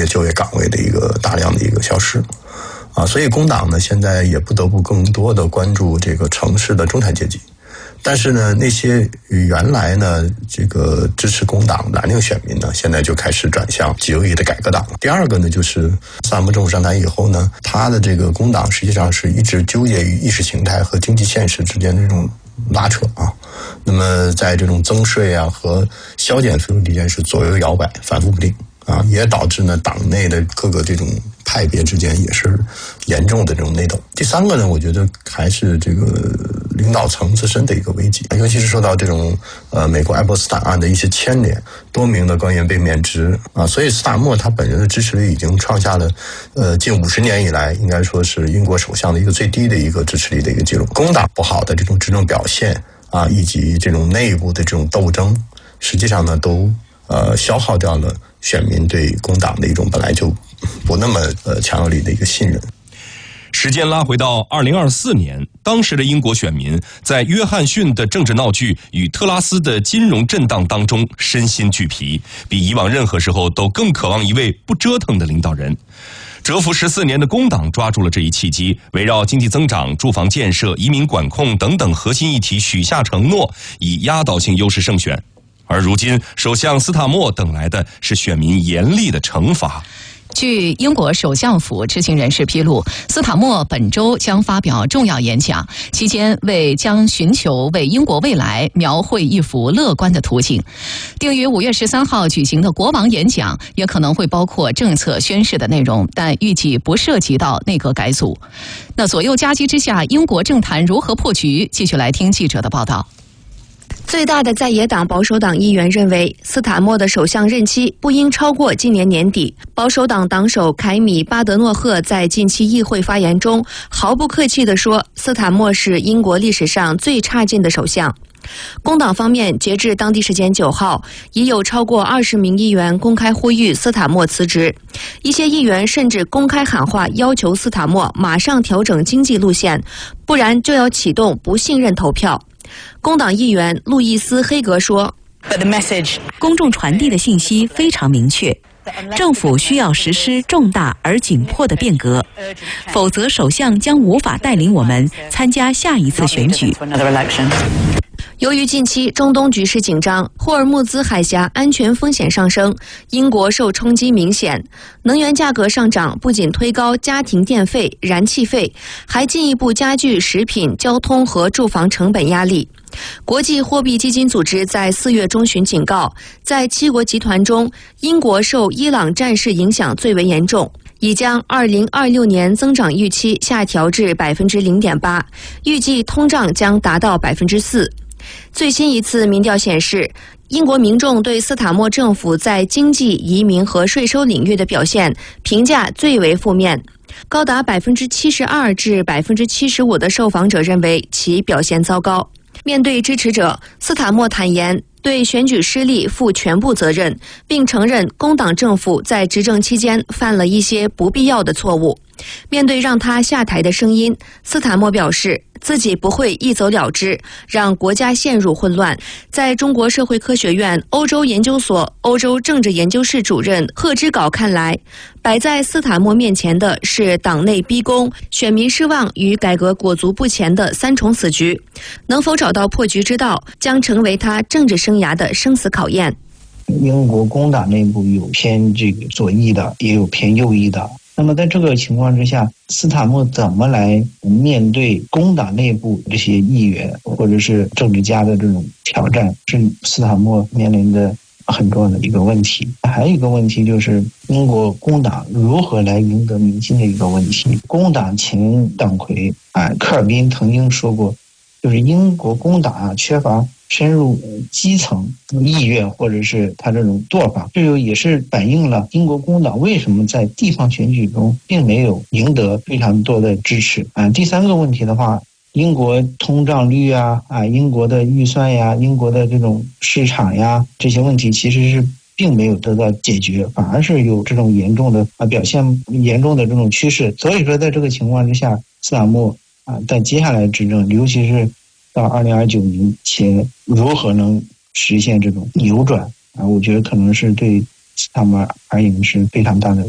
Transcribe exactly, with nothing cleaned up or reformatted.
些就业岗位的一个大量的一个消失。啊，所以工党呢现在也不得不更多的关注这个城市的中产阶级。但是呢，那些原来呢这个支持工党蓝领选民呢，现在就开始转向极右翼的改革党。第二个呢，就是斯坦默政府上台以后呢，他的这个工党实际上是一直纠结于意识形态和经济现实之间的这种拉扯啊。那么在这种增税啊和削减税收之间是左右摇摆，反复不定啊，也导致呢党内的各个这种派别之间也是严重的这种内斗。第三个呢，我觉得还是这个领导层自身的一个危机，尤其是受到这种呃美国爱泼斯坦案的一些牵连，多名的官员被免职啊，所以斯坦默他本人的支持率已经创下了呃近五十年以来应该说是英国首相的一个最低的一个支持率的一个记录。工党不好的这种执政表现啊，以及这种内部的这种斗争，实际上呢都呃消耗掉了选民对工党的一种本来就不那么呃强有力的一个信任。 时间拉回到二零二四年，当时的英国选民在约翰逊的政治闹剧与特拉斯的金融震荡当中身心俱疲，比以往任何时候都更渴望一位不折腾的领导人。蛰伏十四年的工党抓住了这一契机，围绕经济增长、住房建设、移民管控等等核心议题许下承诺，以压倒性优势胜选。而如今，首相斯塔默等来的是选民严厉的惩罚。 据英国首相府知情人士披露，斯塔默本周将发表重要演讲，期间为将寻求为英国未来描绘一幅乐观的图景。定于五月十三号举行的国王演讲也可能会包括政策宣示的内容，但预计不涉及到内阁改组。那左右夹击之下，英国政坛如何破局？继续来听记者的报道。 最大的在野党保守党议员认为，斯塔默的首相任期不应超过今年年底。保守党党首凯米·巴德诺赫在近期议会发言中毫不客气地说，斯塔默是英国历史上最差劲的首相。工党方面，截至当地时间九号，已有超过二十名议员公开呼吁斯塔默辞职，一些议员甚至公开喊话，要求斯塔默马上调整经济路线，不然就要启动不信任投票。工党议员路易斯·黑格说， 公众传递的信息非常明确，政府需要实施重大而紧迫的变革，否则首相将无法带领我们参加下一次选举。 由于近期中东局势紧张，霍尔木兹海峡安全风险上升，英国受冲击明显。能源价格上涨不仅推高家庭电费、燃气费，还进一步加剧食品、交通和住房成本压力。国际货币基金组织在四月中旬警告，在七国集团中，英国受伊朗战事影响最为严重，已将二零二六年增长预期下调至百分之零点八，预计通胀将达到百分之四。最新一次民调显示，英国民众对斯塔默政府在经济、移民和税收领域的表现评价最为负面，高达百分之七十二至百分之七十五的受访者认为其表现糟糕。面对支持者，斯塔默坦言对选举失利负全部责任，并承认工党政府在执政期间犯了一些不必要的错误。面对让他下台的声音，斯塔默表示自己不会一走了之，让国家陷入混乱。在中国社会科学院欧洲研究所欧洲政治研究室主任贺之镐看来，摆在斯塔默面前的是党内逼宫、选民失望与改革裹足不前的三重死局，能否找到破局之道，将成为他政治生涯的生死考验。 英国工党内部有偏这个左翼的，也有偏右翼的。那么在这个情况之下，斯塔默怎么来面对工党内部这些议员或者是政治家的这种挑战，是斯塔默面临的很重要的一个问题。还有一个问题就是英国工党如何来赢得民心的一个问题。工党前党魁啊科尔宾曾经说过，就是英国工党啊缺乏深入基层意愿或者是他这种做法，这就也是反映了英国工党为什么在地方选举中并没有赢得非常多的支持啊。第三个问题的话，英国通胀率啊啊，英国的预算呀，英国的这种市场呀，这些问题其实是并没有得到解决，反而是有这种严重的啊表现严重的这种趋势。所以说在这个情况之下，斯塔默啊在接下来执政，尤其是到二零二九年前如何能实现这种扭转啊？我觉得可能是对斯塔默而言是非常大的